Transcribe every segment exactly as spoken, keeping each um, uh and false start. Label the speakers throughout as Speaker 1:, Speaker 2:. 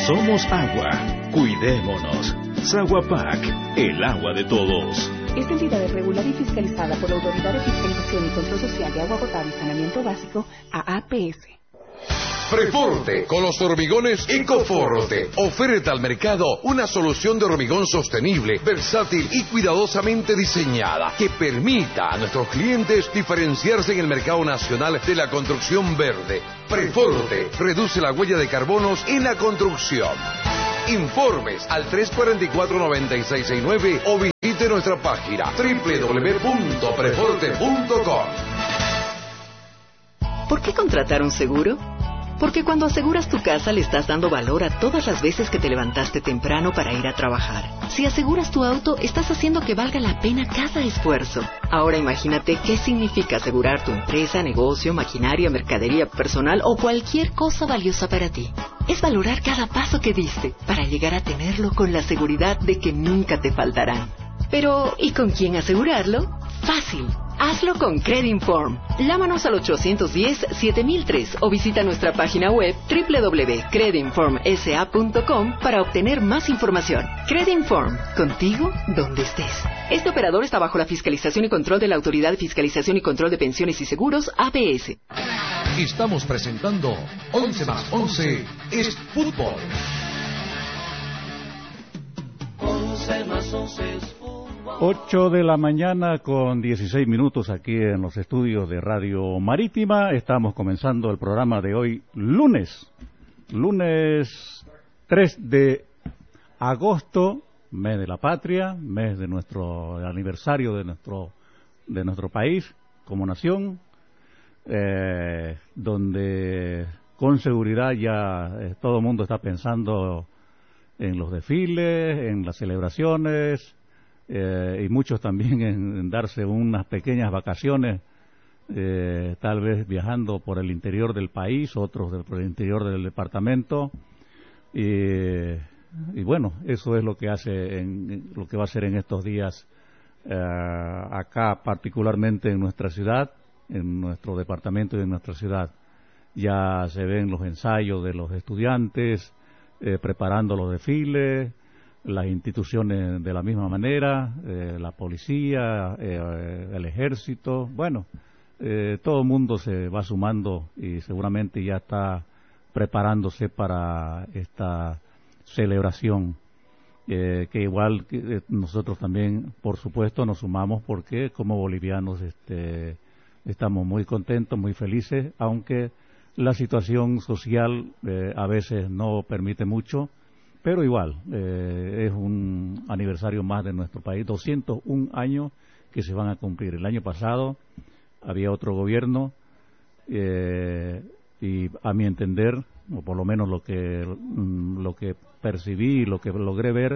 Speaker 1: Somos agua. Cuidémonos. Saguapac, el agua de todos.
Speaker 2: Esta entidad es regulada y fiscalizada por la Autoridad de Fiscalización y Control Social de Agua Potable y Saneamiento Básico, A A P S.
Speaker 3: Preforte, con los hormigones Ecoforte. Oferta al mercado una solución de hormigón sostenible, versátil y cuidadosamente diseñada, que permita a nuestros clientes diferenciarse en el mercado nacional de la construcción verde. Preforte reduce la huella de carbonos en la construcción. Informes al tres cuatro cuatro, nueve seis seis nueve o visite nuestra página doble u doble u doble u punto preforte punto com.
Speaker 4: ¿Por qué contratar un seguro? Porque cuando aseguras tu casa le estás dando valor a todas las veces que te levantaste temprano para ir a trabajar. Si aseguras tu auto, estás haciendo que valga la pena cada esfuerzo. Ahora imagínate qué significa asegurar tu empresa, negocio, maquinaria, mercadería personal o cualquier cosa valiosa para ti. Es valorar cada paso que diste para llegar a tenerlo con la seguridad de que nunca te faltarán. Pero, ¿y con quién asegurarlo? Fácil. Hazlo con Credinform. Llámanos al ocho uno cero, siete mil tres o visita nuestra página web doble u doble u doble u punto credinform s a punto com para obtener más información. Credinform, contigo donde estés. Este operador está bajo la fiscalización y control de la Autoridad de Fiscalización y Control de Pensiones y Seguros, A P S.
Speaker 5: Estamos presentando once más once es fútbol.
Speaker 6: once más once es fútbol.
Speaker 7: ocho de la mañana con dieciséis minutos aquí en los estudios de Radio Marítima. Estamos comenzando el programa de hoy, lunes, lunes tres de agosto, mes de la patria, mes de nuestro aniversario de nuestro de nuestro país como nación, eh, donde con seguridad ya eh, todo el mundo está pensando en los desfiles, en las celebraciones, Eh, y muchos también en, en darse unas pequeñas vacaciones, eh, tal vez viajando por el interior del país, otros de, por el interior del departamento, y, y bueno, eso es lo que hace, en, en, lo que va a hacer en estos días eh, acá, particularmente en nuestra ciudad, en nuestro departamento y en nuestra ciudad. Ya se ven los ensayos de los estudiantes, eh, preparando los desfiles, las instituciones de la misma manera, eh, la policía, eh, el ejército, bueno, eh, todo el mundo se va sumando y seguramente ya está preparándose para esta celebración, eh, que igual que, eh, nosotros también, por supuesto, nos sumamos porque como bolivianos este, estamos muy contentos, muy felices, aunque la situación social eh, a veces no permite mucho. Pero igual, eh, es un aniversario más de nuestro país, doscientos un años que se van a cumplir. El año pasado había otro gobierno eh, y a mi entender, o por lo menos lo que lo que percibí y lo que logré ver,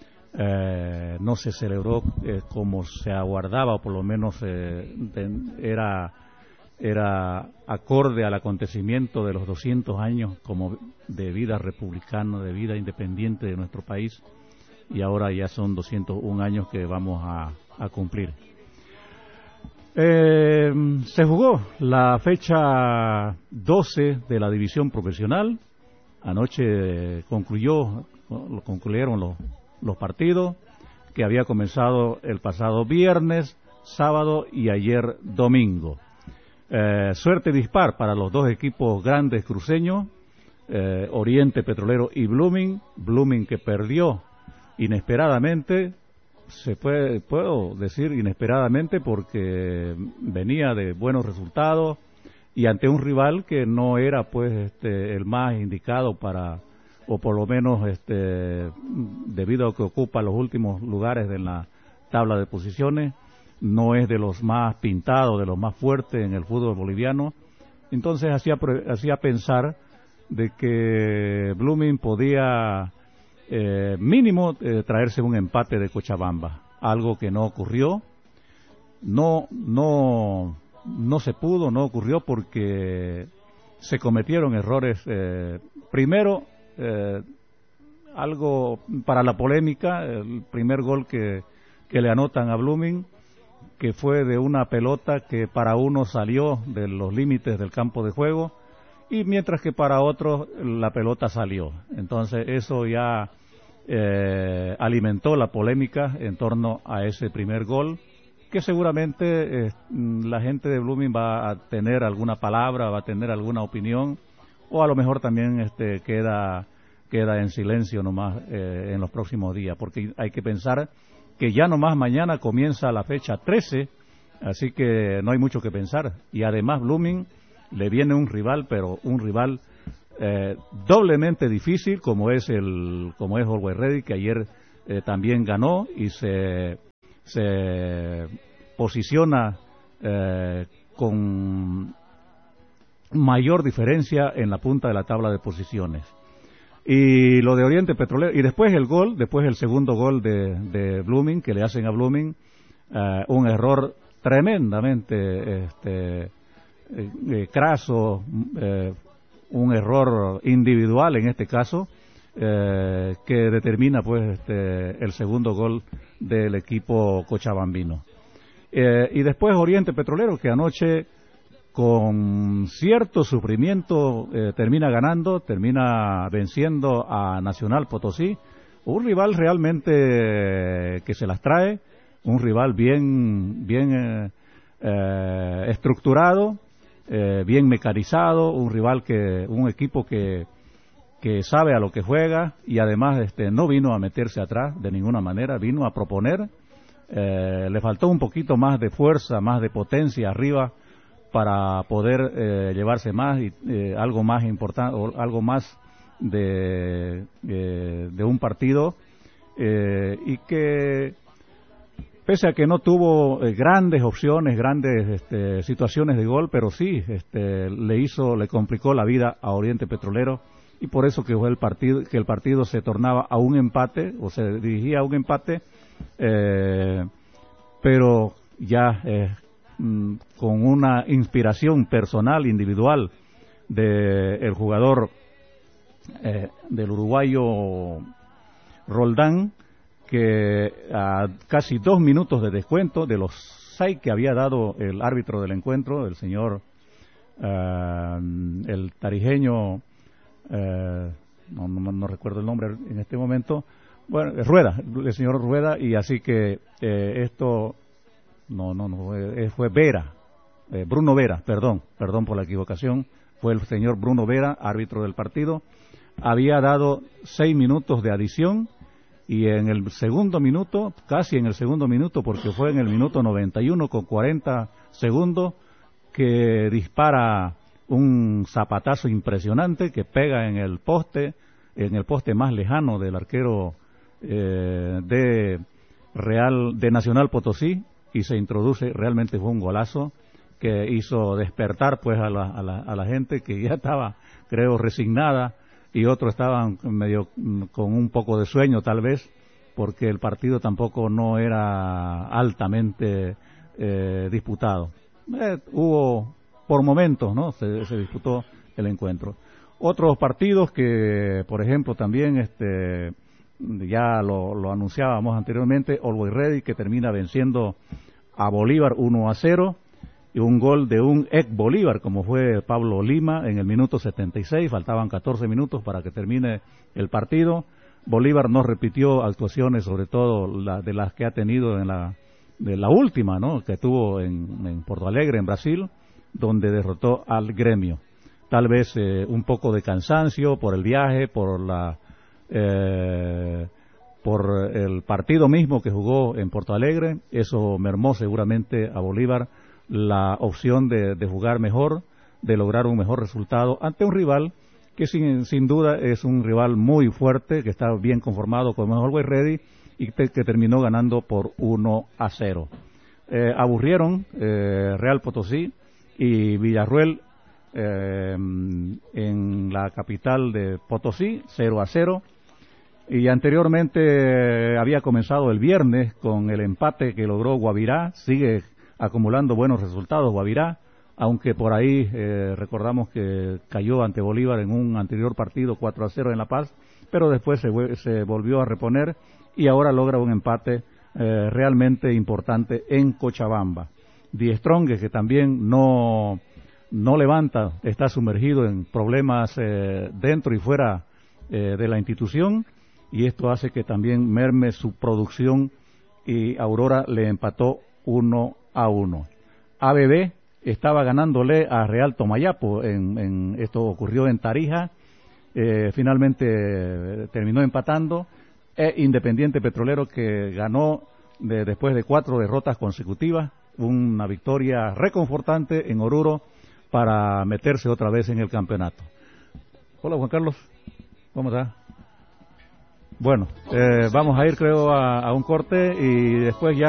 Speaker 7: eh, no se celebró eh, como se aguardaba, o por lo menos eh, de, era... era acorde al acontecimiento de los doscientos años como de vida republicana, de vida independiente de nuestro país, y ahora ya son doscientos un años que vamos a, a cumplir. Eh, se jugó la fecha doce de la división profesional. Anoche concluyó, concluyeron los, los partidos que había comenzado el pasado viernes, sábado y ayer domingo. Eh, suerte dispar para los dos equipos grandes cruceños, eh, Oriente Petrolero y Blooming. Blooming que perdió inesperadamente, se puede, puedo decir inesperadamente porque venía de buenos resultados y ante un rival que no era pues este, el más indicado para, o por lo menos este, debido a que ocupa los últimos lugares de la tabla de posiciones, no es de los más pintados, de los más fuertes en el fútbol boliviano. Entonces hacía, hacía pensar de que Blooming podía eh, mínimo eh, traerse un empate de Cochabamba, algo que no ocurrió, no, no, no se pudo, no ocurrió porque se cometieron errores. Eh, primero, eh, algo para la polémica, el primer gol que, que le anotan a Blooming, que fue de una pelota que para uno salió de los límites del campo de juego y mientras que para otros la pelota salió. Entonces eso ya eh, alimentó la polémica en torno a ese primer gol, que seguramente eh, la gente de Blooming va a tener alguna palabra, va a tener alguna opinión, o a lo mejor también este, queda, queda en silencio nomás eh, en los próximos días, porque hay que pensar que ya nomás mañana comienza la fecha trece, así que no hay mucho que pensar, y además Blooming le viene un rival, pero un rival eh, doblemente difícil, como es el como es Always Ready, que ayer eh, también ganó y se se posiciona eh, con mayor diferencia en la punta de la tabla de posiciones. Y lo de Oriente Petrolero, y después el gol, después el segundo gol de, de Blooming, que le hacen a Blooming, eh, un error tremendamente este, Eh, eh, craso, eh, un error individual en este caso, eh, que determina pues este, el segundo gol del equipo cochabambino. Eh, y después Oriente Petrolero, que anoche con cierto sufrimiento eh, termina ganando, termina venciendo a Nacional Potosí, un rival realmente eh, que se las trae, un rival bien, bien eh, eh, estructurado, Eh, bien mecanizado, un rival que, un equipo que, que sabe a lo que juega, y además este, no vino a meterse atrás de ninguna manera, vino a proponer, eh, le faltó un poquito más de fuerza, más de potencia arriba para poder eh, llevarse más y eh, algo más importante, o algo más de, eh, de un partido, eh, y que pese a que no tuvo eh, grandes opciones, grandes este, situaciones de gol, pero sí este, le hizo, le complicó la vida a Oriente Petrolero, y por eso que fue el partido, que el partido se tornaba a un empate, o se dirigía a un empate, eh, pero ya eh, mm, con una inspiración personal, individual, del de jugador eh, del uruguayo Roldán, que a casi dos minutos de descuento de los seis que había dado el árbitro del encuentro, el señor, uh, el tarijeño, uh, no, no, no recuerdo el nombre en este momento, bueno, Rueda, el señor Rueda, y así que eh, esto, no, no, no, fue, fue Vera, eh, Bruno Vera, perdón, perdón por la equivocación, fue el señor Bruno Vera, árbitro del partido, había dado seis minutos de adición, y en el segundo minuto, casi en el segundo minuto, porque fue en el minuto noventa y uno con cuarenta segundos, que dispara un zapatazo impresionante que pega en el poste, en el poste más lejano del arquero eh, de Real, de Nacional Potosí, y se introduce. Realmente fue un golazo que hizo despertar pues a la, a la, a la gente que ya estaba, creo, resignada, y otros estaban medio con un poco de sueño tal vez, porque el partido tampoco no era altamente eh, disputado. Eh, hubo por momentos, ¿no? Se, se disputó el encuentro. Otros partidos que, por ejemplo, también este ya lo, lo anunciábamos anteriormente, Always Ready, que termina venciendo a Bolívar uno a cero, y un gol de un ex Bolívar, como fue Pablo Lima, en el minuto setenta y seis, faltaban catorce minutos para que termine el partido. Bolívar no repitió actuaciones, sobre todo la, de las que ha tenido en la, de la última, ¿no?, que tuvo en, en Porto Alegre, en Brasil, donde derrotó al Gremio. Tal vez eh, un poco de cansancio por el viaje, por la eh, por el partido mismo que jugó en Porto Alegre, eso mermó seguramente a Bolívar la opción de, de jugar mejor, de lograr un mejor resultado ante un rival que sin, sin duda es un rival muy fuerte, que está bien conformado con Always Ready, y te, que terminó ganando por uno a cero. Eh, aburrieron eh, Real Potosí y Villarruel eh, en la capital de Potosí, cero a cero, y anteriormente eh, había comenzado el viernes con el empate que logró Guavirá. Sigue acumulando buenos resultados Guavirá, aunque por ahí eh, recordamos que cayó ante Bolívar en un anterior partido cuatro a cero en La Paz, pero después se, se volvió a reponer y ahora logra un empate eh, realmente importante en Cochabamba. Die Strong, que también no no levanta, está sumergido en problemas eh, dentro y fuera eh, de la institución, y esto hace que también merme su producción, y Aurora le empató uno a uno. A B B estaba ganándole a Real Tomayapo, en, en, esto ocurrió en Tarija, eh, finalmente eh, terminó empatando, e Independiente Petrolero, que ganó de, después de cuatro derrotas consecutivas, una victoria reconfortante en Oruro para meterse otra vez en el campeonato. Hola Juan Carlos, ¿cómo está? Bueno, eh, vamos a ir creo a, a un corte y después ya